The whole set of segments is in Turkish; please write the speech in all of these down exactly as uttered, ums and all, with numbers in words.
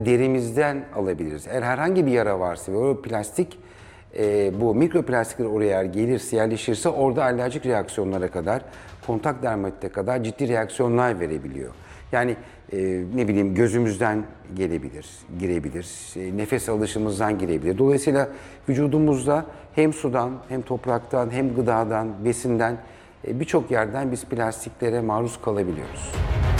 derimizden alabiliriz. Eğer herhangi bir yara varsa ve o plastik, e, bu mikroplastikler oraya eğer gelirse, yerleşirse orada alerjik reaksiyonlara kadar, kontak dermatite kadar ciddi reaksiyonlar verebiliyor. Yani e, ne bileyim gözümüzden gelebilir, girebilir, e, nefes alışımızdan girebilir. Dolayısıyla vücudumuzda hem sudan, hem topraktan, hem gıdadan, besinden e, birçok yerden biz plastiklere maruz kalabiliyoruz.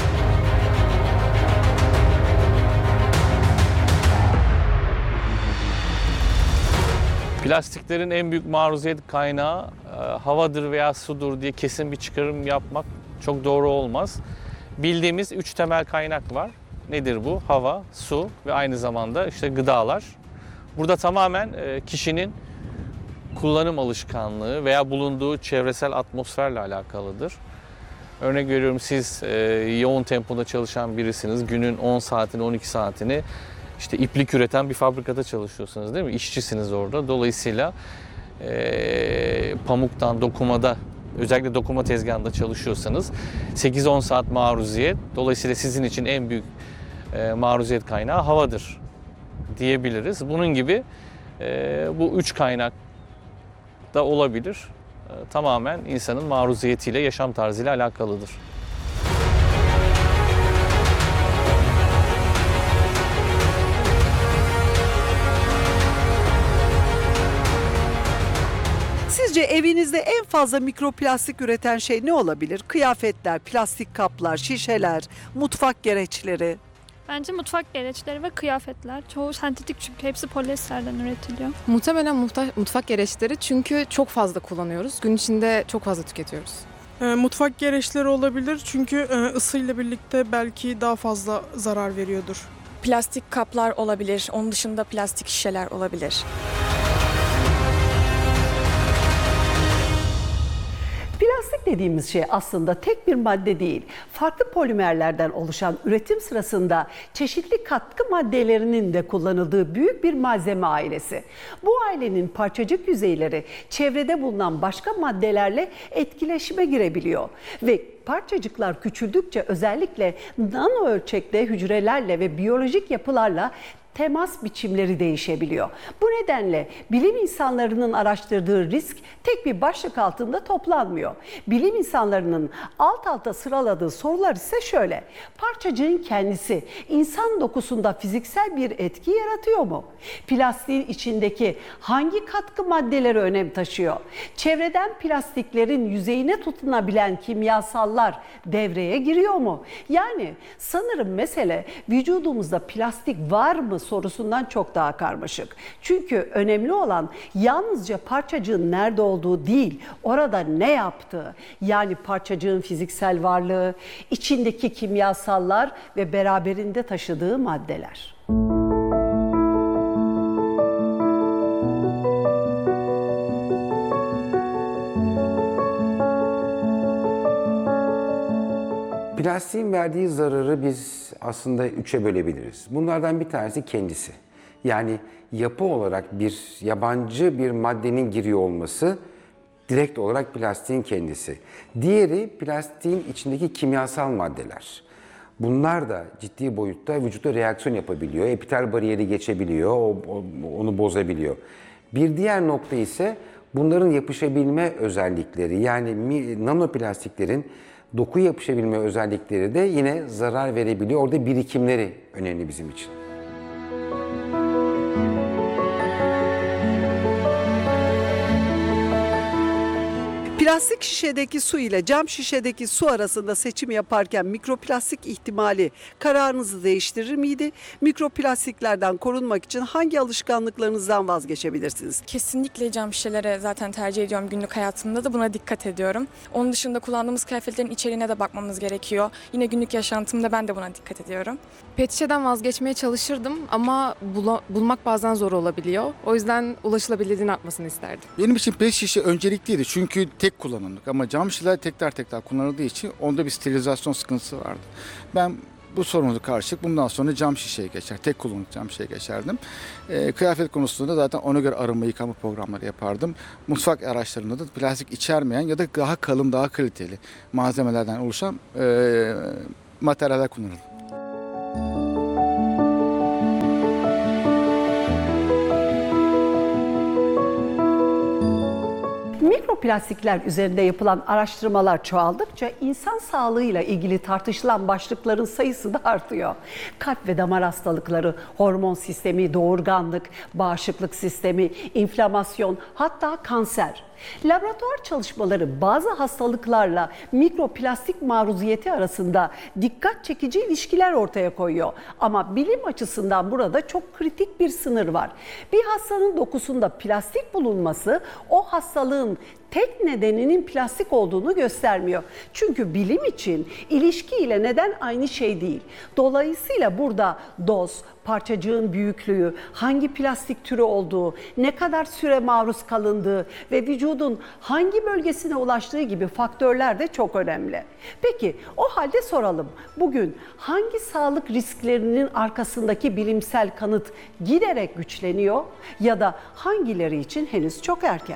Plastiklerin en büyük maruziyet kaynağı e, havadır veya sudur diye kesin bir çıkarım yapmak çok doğru olmaz. Bildiğimiz üç temel kaynak var. Nedir bu? Hava, su ve aynı zamanda işte gıdalar. Burada tamamen e, kişinin kullanım alışkanlığı veya bulunduğu çevresel atmosferle alakalıdır. Örnek veriyorum, siz e, yoğun tempoda çalışan birisiniz. Günün on saatini, on iki saatini işte iplik üreten bir fabrikada çalışıyorsunuz, değil mi? İşçisiniz orada. Dolayısıyla e, pamuktan, dokumada, özellikle dokuma tezgahında çalışıyorsanız sekiz on saat maruziyet. Dolayısıyla sizin için en büyük e, maruziyet kaynağı havadır diyebiliriz. Bunun gibi e, bu üç kaynak da olabilir. E, tamamen insanın maruziyetiyle, yaşam tarzıyla alakalıdır. Sizce evinizde en fazla mikroplastik üreten şey ne olabilir? Kıyafetler, plastik kaplar, şişeler, mutfak gereçleri. Bence mutfak gereçleri ve kıyafetler. Çoğu sentetik çünkü hepsi polyesterden üretiliyor. Muhtemelen mutfak, mutfak gereçleri çünkü çok fazla kullanıyoruz. Gün içinde çok fazla tüketiyoruz. E, mutfak gereçleri olabilir çünkü e, ısıyla birlikte belki daha fazla zarar veriyordur. Plastik kaplar olabilir, onun dışında plastik şişeler olabilir. Plastik dediğimiz şey aslında tek bir madde değil, farklı polimerlerden oluşan üretim sırasında çeşitli katkı maddelerinin de kullanıldığı büyük bir malzeme ailesi. Bu ailenin parçacık yüzeyleri çevrede bulunan başka maddelerle etkileşime girebiliyor ve parçacıklar küçüldükçe özellikle nano ölçekte hücrelerle ve biyolojik yapılarla temas biçimleri değişebiliyor. Bu nedenle bilim insanlarının araştırdığı risk tek bir başlık altında toplanmıyor. Bilim insanlarının alt alta sıraladığı sorular ise şöyle: parçacığın kendisi insan dokusunda fiziksel bir etki yaratıyor mu? Plastiğin içindeki hangi katkı maddeleri önem taşıyor? Çevreden plastiklerin yüzeyine tutunabilen kimyasallar devreye giriyor mu? Yani sanırım mesele vücudumuzda plastik var mı sorusundan çok daha karmaşık. Çünkü önemli olan yalnızca parçacığın nerede olduğu değil, orada ne yaptığı. Yani parçacığın fiziksel varlığı, içindeki kimyasallar ve beraberinde taşıdığı maddeler. Plastiğin verdiği zararı biz aslında üçe bölebiliriz. Bunlardan bir tanesi kendisi. Yani yapı olarak bir yabancı bir maddenin giriyor olması direkt olarak plastiğin kendisi. Diğeri plastiğin içindeki kimyasal maddeler. Bunlar da ciddi boyutta vücutta reaksiyon yapabiliyor. Epitel bariyeri geçebiliyor, o, o, onu bozabiliyor. Bir diğer nokta ise bunların yapışabilme özellikleri. Yani nanoplastiklerin doku yapışabilme özellikleri de yine zarar verebiliyor. Orada birikimleri önemli bizim için. Plastik şişedeki su ile cam şişedeki su arasında seçim yaparken mikroplastik ihtimali kararınızı değiştirir miydi? Mikroplastiklerden korunmak için hangi alışkanlıklarınızdan vazgeçebilirsiniz? Kesinlikle cam şişelere zaten tercih ediyorum, günlük hayatımda da buna dikkat ediyorum. Onun dışında kullandığımız kıyafetlerin içeriğine de bakmamız gerekiyor. Yine günlük yaşantımda ben de buna dikkat ediyorum. Pet şişeden vazgeçmeye çalışırdım ama bula, bulmak bazen zor olabiliyor. O yüzden ulaşılabilirliğini artmasını isterdim. Benim için pet şişe öncelikliydi çünkü tek kullanımlık, ama cam şişeler tekrar tekrar kullanıldığı için onda bir sterilizasyon sıkıntısı vardı. Ben bu sorunu karşılık bundan sonra cam şişeye geçer, tek kullanımlık cam şişeye geçerdim. E, kıyafet konusunda zaten ona göre arınma yıkama programları yapardım. Mutfak araçlarında da plastik içermeyen ya da daha kalın, daha kaliteli malzemelerden oluşan e, materyaller kullanırdım. Mikroplastikler üzerinde yapılan araştırmalar çoğaldıkça insan sağlığıyla ilgili tartışılan başlıkların sayısı da artıyor. Kalp ve damar hastalıkları, hormon sistemi, doğurganlık, bağışıklık sistemi, inflamasyon, hatta kanser. Laboratuvar çalışmaları bazı hastalıklarla mikroplastik maruziyeti arasında dikkat çekici ilişkiler ortaya koyuyor. Ama bilim açısından burada çok kritik bir sınır var. Bir hastanın dokusunda plastik bulunması o hastalığın tek nedeninin plastik olduğunu göstermiyor. Çünkü bilim için ilişki ile neden aynı şey değil. Dolayısıyla burada doz, parçacığın büyüklüğü, hangi plastik türü olduğu, ne kadar süre maruz kalındığı ve vücudun hangi bölgesine ulaştığı gibi faktörler de çok önemli. Peki o halde soralım. Bugün hangi sağlık risklerinin arkasındaki bilimsel kanıt giderek güçleniyor ya da hangileri için henüz çok erken?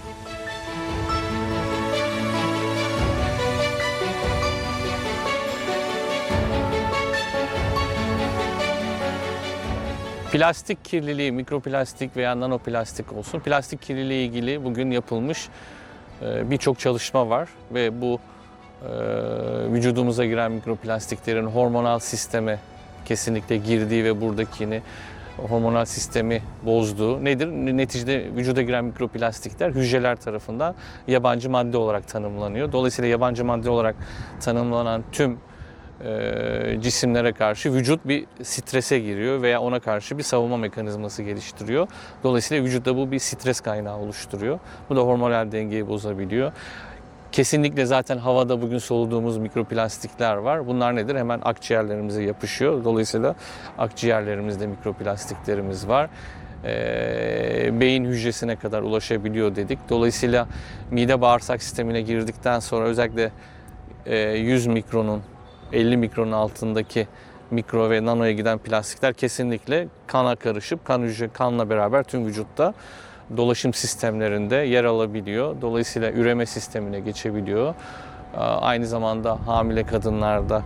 Plastik kirliliği, mikroplastik veya nanoplastik olsun, plastik kirliliği ilgili bugün yapılmış birçok çalışma var ve bu vücudumuza giren mikroplastiklerin hormonal sisteme kesinlikle girdiği ve buradakini hormonal sistemi bozduğu nedir? Neticede vücuda giren mikroplastikler hücreler tarafından yabancı madde olarak tanımlanıyor. Dolayısıyla yabancı madde olarak tanımlanan tüm e, cisimlere karşı vücut bir strese giriyor veya ona karşı bir savunma mekanizması geliştiriyor. Dolayısıyla vücutta bu bir stres kaynağı oluşturuyor. Bu da hormonal dengeyi bozabiliyor. Kesinlikle zaten havada bugün soluduğumuz mikroplastikler var. Bunlar nedir? Hemen akciğerlerimize yapışıyor. Dolayısıyla akciğerlerimizde mikroplastiklerimiz var. Ee, beyin hücresine kadar ulaşabiliyor dedik. Dolayısıyla mide bağırsak sistemine girdikten sonra özellikle e, yüz mikronun, elli mikronun altındaki mikro ve nanoya giden plastikler kesinlikle kana karışıp kan hücre kanla beraber tüm vücutta dolaşım sistemlerinde yer alabiliyor. Dolayısıyla üreme sistemine geçebiliyor. Aynı zamanda hamile kadınlarda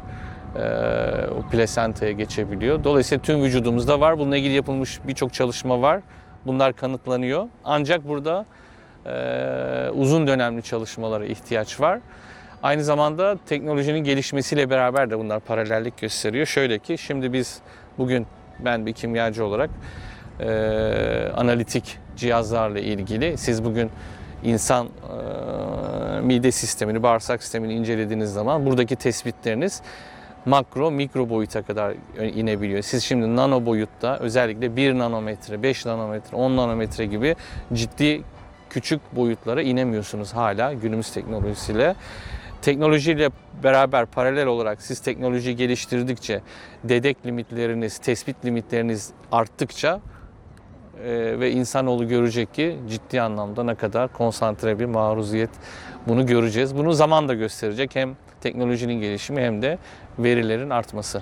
o plasentaya geçebiliyor. Dolayısıyla tüm vücudumuzda var. Bununla ilgili yapılmış birçok çalışma var. Bunlar kanıtlanıyor. Ancak burada uzun dönemli çalışmalara ihtiyaç var. Aynı zamanda teknolojinin gelişmesiyle beraber de bunlar paralellik gösteriyor. Şöyle ki şimdi biz bugün ben bir kimyacı olarak e, analitik cihazlarla ilgili siz bugün insan e, mide sistemini, bağırsak sistemini incelediğiniz zaman buradaki tespitleriniz makro, mikro boyuta kadar inebiliyor. Siz şimdi nano boyutta özellikle bir nanometre, beş nanometre, on nanometre gibi ciddi küçük boyutlara inemiyorsunuz hala günümüz teknolojisiyle. Teknolojiyle beraber paralel olarak siz teknolojiyi geliştirdikçe dedek limitleriniz, tespit limitleriniz arttıkça e, ve insanoğlu görecek ki ciddi anlamda ne kadar konsantre bir maruziyet bunu göreceğiz. Bunu zaman da gösterecek hem teknolojinin gelişimi hem de verilerin artması.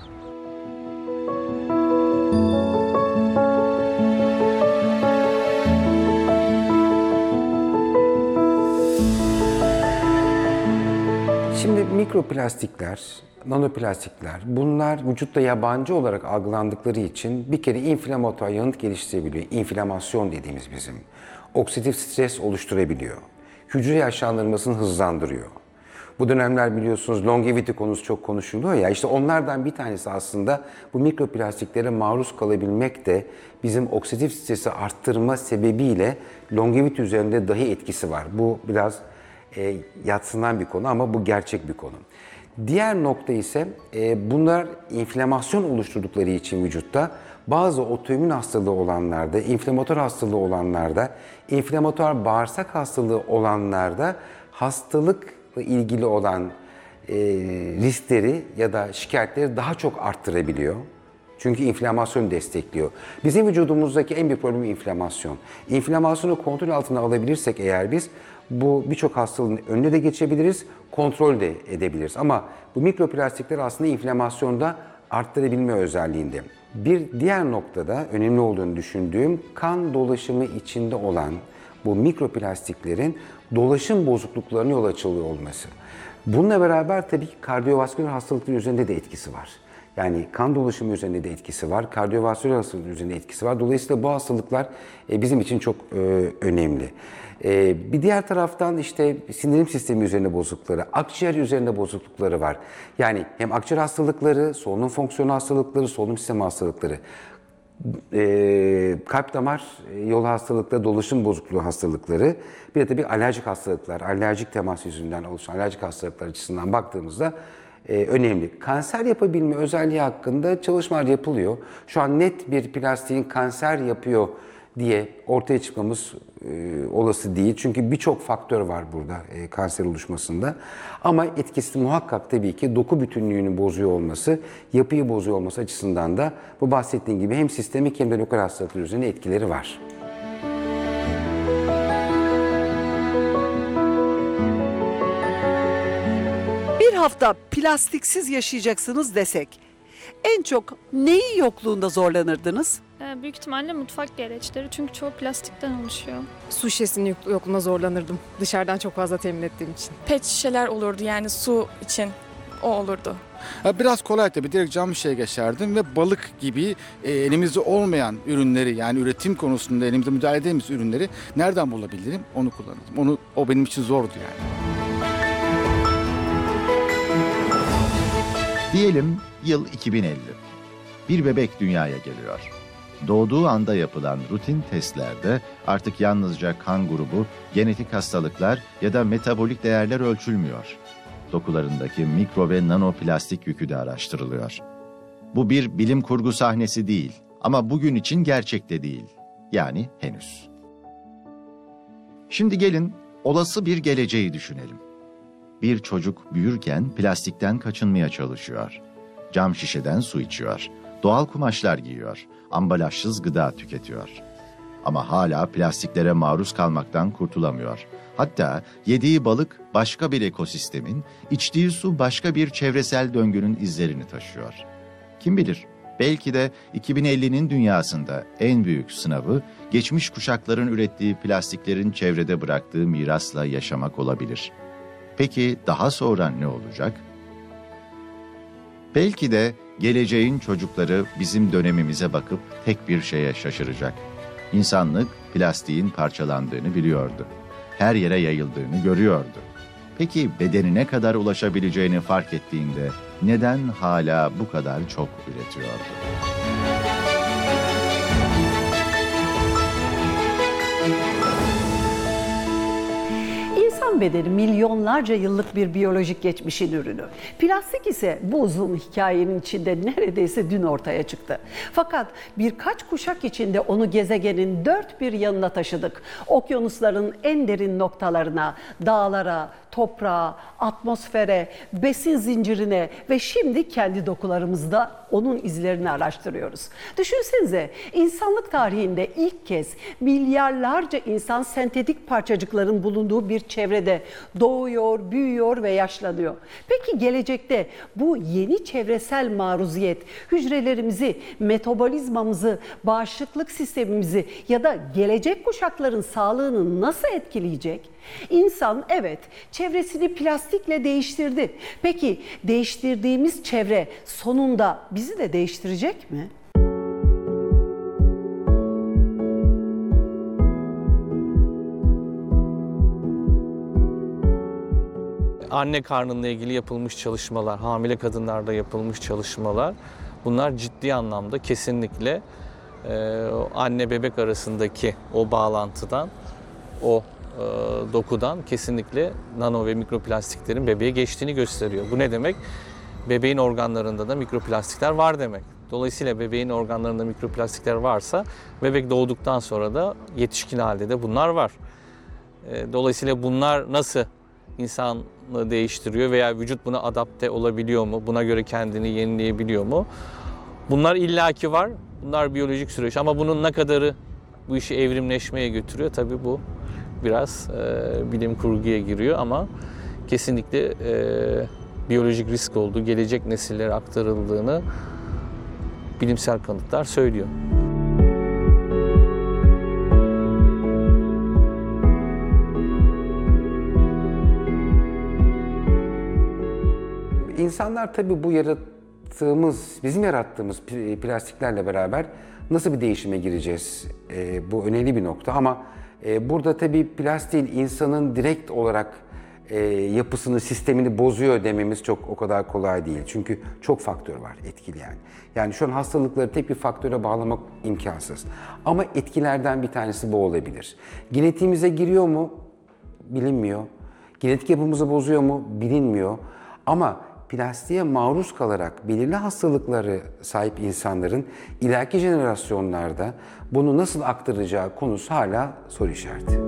Şimdi mikroplastikler, nanoplastikler bunlar vücutta yabancı olarak algılandıkları için bir kere inflamatuar yanıt geliştirebiliyor. İnflamasyon dediğimiz bizim. Oksidatif stres oluşturabiliyor. Hücre yaşlandırmasını hızlandırıyor. Bu dönemler biliyorsunuz longevity konusu çok konuşuluyor ya, işte onlardan bir tanesi aslında bu mikroplastiklere maruz kalabilmek de bizim oksidatif stresi arttırma sebebiyle longevity üzerinde dahi etkisi var. Bu biraz e, yadsınan bir konu ama bu gerçek bir konu. Diğer nokta ise e, bunlar inflamasyon oluşturdukları için vücutta bazı otoimmün hastalığı olanlarda, inflamatuar hastalığı olanlarda, inflamatuar bağırsak hastalığı olanlarda hastalıkla ilgili olan e, riskleri ya da şikayetleri daha çok arttırabiliyor. Çünkü inflamasyonu destekliyor. Bizim vücudumuzdaki en büyük problem inflamasyon. İnflamasyonu kontrol altına alabilirsek eğer biz bu birçok hastalığın önüne de geçebiliriz, kontrol de edebiliriz. Ama bu mikroplastikler aslında inflamasyonda arttırabilme özelliğinde. Bir diğer noktada önemli olduğunu düşündüğüm kan dolaşımı içinde olan bu mikroplastiklerin dolaşım bozukluklarına yol açılıyor olması. Bununla beraber tabii ki kardiyovasküler hastalıkların üzerinde de etkisi var. Yani kan dolaşımı üzerinde de etkisi var, kardiyovasküler hastalıklar üzerinde etkisi var. Dolayısıyla bu hastalıklar e, bizim için çok e, önemli. E, bir diğer taraftan işte sindirim sistemi üzerinde bozuklukları, akciğer üzerinde bozuklukları var. Yani hem akciğer hastalıkları, solunum fonksiyonu hastalıkları, solunum sistemi hastalıkları. E, kalp damar yolu hastalıkları, dolaşım bozukluğu hastalıkları, bir de tabii alerjik hastalıklar, alerjik temas yüzünden oluşan alerjik hastalıklar açısından baktığımızda e, önemli. Kanser yapabilme özelliği hakkında çalışmalar yapılıyor. Şu an net bir plastiğin kanser yapıyor diye ortaya çıkmamız e, olası değil. Çünkü birçok faktör var burada e, kanser oluşmasında. Ama etkisi muhakkak tabii ki doku bütünlüğünü bozuyor olması, yapıyı bozuyor olması açısından da bu bahsettiğim gibi hem sistemik hem de lokal hastalıklar üzerine etkileri var. Bir hafta plastiksiz yaşayacaksınız desek, en çok neyi yokluğunda zorlanırdınız? Ee, büyük ihtimalle mutfak gereçleri çünkü çoğu plastikten oluşuyor. Su şişesinin yok- yokluğuna zorlanırdım. Dışarıdan çok fazla temin ettiğim için. Pet şişeler olurdu yani su için o olurdu. Ha, biraz kolay tabii, direkt cam şişeye geçerdim ve balık gibi e, elimizde olmayan ürünleri, yani üretim konusunda elimizde müdahale edemediğimiz ürünleri nereden bulabilirim onu kullanırdım. Onu, o benim için zordu yani. Diyelim yıl iki bin elli. Bir bebek dünyaya geliyor. Doğduğu anda yapılan rutin testlerde artık yalnızca kan grubu, genetik hastalıklar ya da metabolik değerler ölçülmüyor. Dokularındaki mikro ve nanoplastik yükü de araştırılıyor. Bu bir bilim kurgu sahnesi değil ama bugün için gerçek de değil. Yani henüz. Şimdi gelin olası bir geleceği düşünelim. Bir çocuk büyürken plastikten kaçınmaya çalışıyor. Cam şişeden su içiyor. Doğal kumaşlar giyiyor. Ambalajsız gıda tüketiyor. Ama hala plastiklere maruz kalmaktan kurtulamıyor. Hatta yediği balık başka bir ekosistemin, içtiği su başka bir çevresel döngünün izlerini taşıyor. Kim bilir, belki de iki bin ellinin dünyasında en büyük sınavı geçmiş kuşakların ürettiği plastiklerin çevrede bıraktığı mirasla yaşamak olabilir. Peki daha sonra ne olacak? Belki de geleceğin çocukları bizim dönemimize bakıp tek bir şeye şaşıracak. İnsanlık plastiğin parçalandığını biliyordu. Her yere yayıldığını görüyordu. Peki bedenine kadar ulaşabileceğini fark ettiğinde neden hala bu kadar çok üretiyordu? İnsan bedeni milyonlarca yıllık bir biyolojik geçmişin ürünü. Plastik ise bu uzun hikayenin içinde neredeyse dün ortaya çıktı. Fakat birkaç kuşak içinde onu gezegenin dört bir yanına taşıdık. Okyanusların en derin noktalarına, dağlara, toprağa, atmosfere, besin zincirine ve şimdi kendi dokularımızda onun izlerini araştırıyoruz. Düşünsenize, insanlık tarihinde ilk kez milyarlarca insan sentetik parçacıkların bulunduğu bir çevrede doğuyor, büyüyor ve yaşlanıyor. Peki gelecekte bu yeni çevresel maruziyet hücrelerimizi, metabolizmamızı, bağışıklık sistemimizi ya da gelecek kuşakların sağlığını nasıl etkileyecek? İnsan evet çevresini plastikle değiştirdi. Peki değiştirdiğimiz çevre sonunda bizi de değiştirecek mi? Anne karnıyla ilgili yapılmış çalışmalar, hamile kadınlarda yapılmış çalışmalar, bunlar ciddi anlamda kesinlikle e, anne bebek arasındaki o bağlantıdan, o e, dokudan kesinlikle nano ve mikroplastiklerin bebeğe geçtiğini gösteriyor. Bu ne demek? Bebeğin organlarında da mikroplastikler var demek. Dolayısıyla bebeğin organlarında mikroplastikler varsa bebek doğduktan sonra da yetişkin halde de bunlar var. E, dolayısıyla bunlar nasıl insanı değiştiriyor veya vücut buna adapte olabiliyor mu? Buna göre kendini yenileyebiliyor mu? Bunlar illaki var. Bunlar biyolojik süreç ama bunun ne kadarı bu işi evrimleşmeye götürüyor? Tabii bu biraz e, bilim kurguya giriyor ama kesinlikle e, biyolojik risk olduğu, gelecek nesillere aktarıldığını bilimsel kanıtlar söylüyor. İnsanlar tabii bu yarattığımız, bizim yarattığımız pl- plastiklerle beraber nasıl bir değişime gireceğiz? E, bu önemli bir nokta ama e, burada tabii plastik insanın direkt olarak e, yapısını, sistemini bozuyor dememiz çok o kadar kolay değil. Çünkü çok faktör var etkileyen. Yani şu an hastalıkları tek bir faktöre bağlamak imkansız. Ama etkilerden bir tanesi bu olabilir. Genetiğimize giriyor mu? Bilinmiyor. Genetik yapımızı bozuyor mu? Bilinmiyor. Ama plastiğe maruz kalarak belirli hastalıkları sahip insanların ileriki jenerasyonlarda bunu nasıl aktaracağı konusu hala soru işareti.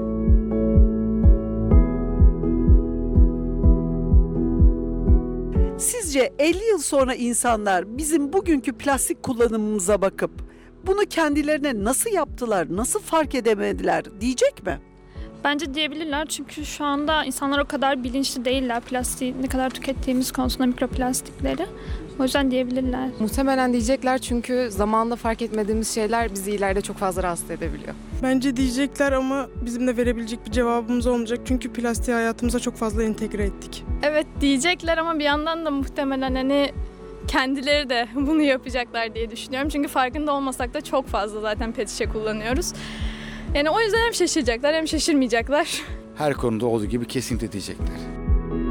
Sizce elli yıl sonra insanlar bizim bugünkü plastik kullanımımıza bakıp bunu kendilerine nasıl yaptılar, nasıl fark edemediler diyecek mi? Bence diyebilirler çünkü şu anda insanlar o kadar bilinçli değiller plastiği ne kadar tükettiğimiz konusunda, mikroplastikleri. O yüzden diyebilirler. Muhtemelen diyecekler çünkü zamanında fark etmediğimiz şeyler bizi ileride çok fazla rahatsız edebiliyor. Bence diyecekler ama bizim de verebilecek bir cevabımız olmayacak. Çünkü plastiği hayatımıza çok fazla entegre ettik. Evet diyecekler ama bir yandan da muhtemelen hani kendileri de bunu yapacaklar diye düşünüyorum. Çünkü farkında olmasak da çok fazla zaten pet şişe kullanıyoruz. Yani o yüzden hem şaşıracaklar hem şaşırmayacaklar. Her konuda olduğu gibi kesinlikle diyecekler.